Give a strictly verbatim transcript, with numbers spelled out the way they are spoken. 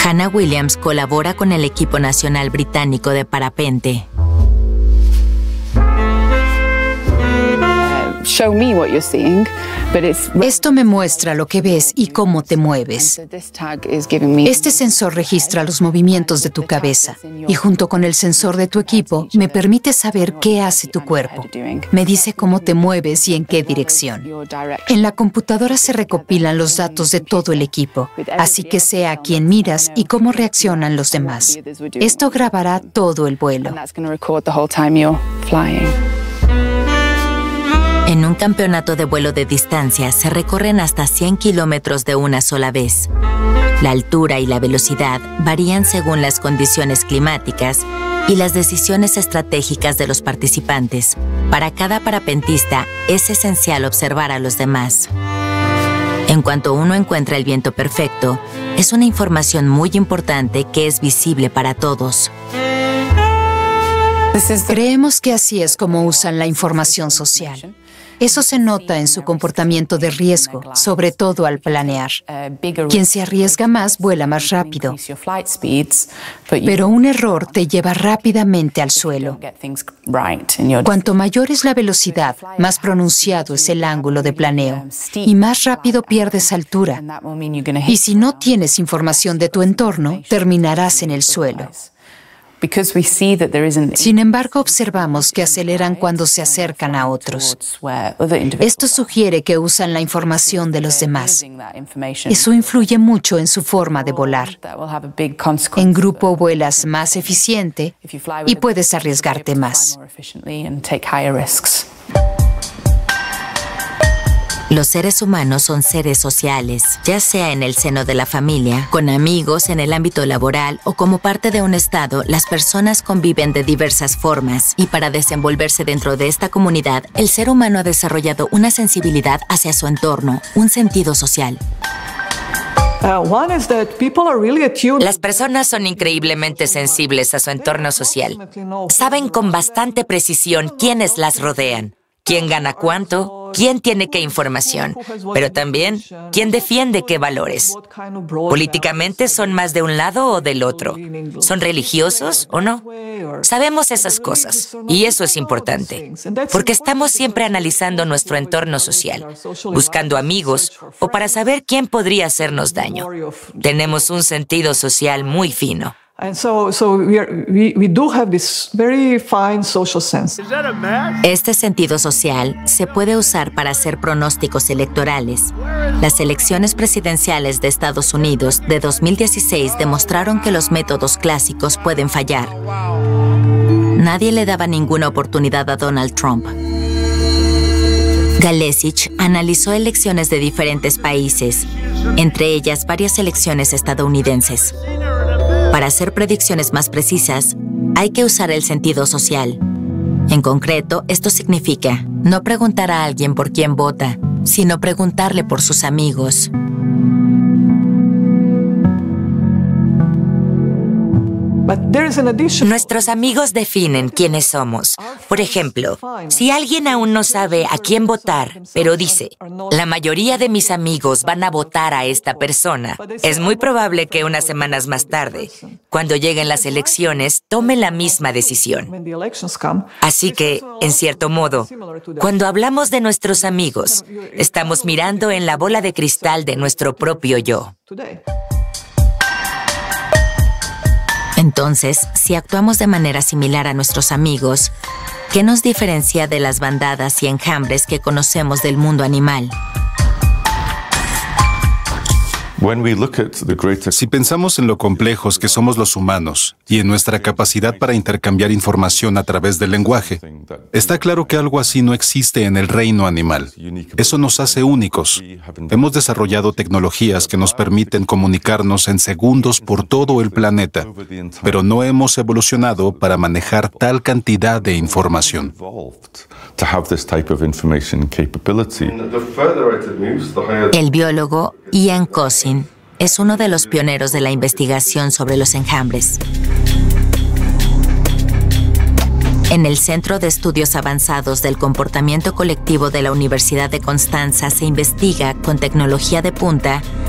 Hannah Williams colabora con el equipo nacional británico de parapente. Esto me muestra lo que ves y cómo te mueves. Este sensor registra los movimientos de tu cabeza y junto con el sensor de tu equipo me permite saber qué hace tu cuerpo. Me dice cómo te mueves y en qué dirección. En la computadora se recopilan los datos de todo el equipo, así que sé a quién miras y cómo reaccionan los demás. Esto grabará todo el vuelo. En un campeonato de vuelo de distancia se recorren hasta cien kilómetros de una sola vez. La altura y la velocidad varían según las condiciones climáticas y las decisiones estratégicas de los participantes. Para cada parapentista es esencial observar a los demás. En cuanto uno encuentra el viento perfecto, es una información muy importante que es visible para todos. Creemos que así es como usan la información social. Eso se nota en su comportamiento de riesgo, sobre todo al planear. Quien se arriesga más vuela más rápido, pero un error te lleva rápidamente al suelo. Cuanto mayor es la velocidad, más pronunciado es el ángulo de planeo y más rápido pierdes altura. Y si no tienes información de tu entorno, terminarás en el suelo. Sin embargo, observamos que aceleran cuando se acercan a otros. Esto sugiere que usan la información de los demás. Eso influye mucho en su forma de volar. En grupo vuelas más eficiente y puedes arriesgarte más. Los seres humanos son seres sociales, ya sea en el seno de la familia, con amigos, en el ámbito laboral o como parte de un estado. Las personas conviven de diversas formas y para desenvolverse dentro de esta comunidad, el ser humano ha desarrollado una sensibilidad hacia su entorno, un sentido social. Las personas son increíblemente sensibles a su entorno social. Saben con bastante precisión quiénes las rodean, quién gana cuánto, quién tiene qué información, pero también quién defiende qué valores. Políticamente son más de un lado o del otro. ¿Son religiosos o no? Sabemos esas cosas y eso es importante, porque estamos siempre analizando nuestro entorno social, buscando amigos o para saber quién podría hacernos daño. Tenemos un sentido social muy fino. And so, so we, are, we, we do have this very fine social sense. Este sentido social se puede usar para hacer pronósticos electorales. Las elecciones presidenciales de Estados Unidos de dos mil dieciséis demostraron que los métodos clásicos pueden fallar. Nadie le daba ninguna oportunidad a Donald Trump. Galesich analizó elecciones de diferentes países, entre ellas varias elecciones estadounidenses. Para hacer predicciones más precisas, hay que usar el sentido social. En concreto, esto significa no preguntar a alguien por quién vota, sino preguntarle por sus amigos. Nuestros amigos definen quiénes somos. Por ejemplo, si alguien aún no sabe a quién votar, pero dice, la mayoría de mis amigos van a votar a esta persona, es muy probable que unas semanas más tarde, cuando lleguen las elecciones, tome la misma decisión. Así que, en cierto modo, cuando hablamos de nuestros amigos, estamos mirando en la bola de cristal de nuestro propio yo. Entonces, si actuamos de manera similar a nuestros amigos, ¿qué nos diferencia de las bandadas y enjambres que conocemos del mundo animal? Si pensamos en lo complejos que somos los humanos y en nuestra capacidad para intercambiar información a través del lenguaje, está claro que algo así no existe en el reino animal. Eso nos hace únicos. Hemos desarrollado tecnologías que nos permiten comunicarnos en segundos por todo el planeta, pero no hemos evolucionado para manejar tal cantidad de información. El biólogo Ian Cousin es uno de los pioneros de la investigación sobre los enjambres. En el Centro de Estudios Avanzados del Comportamiento Colectivo de la Universidad de Constanza se investiga con tecnología de punta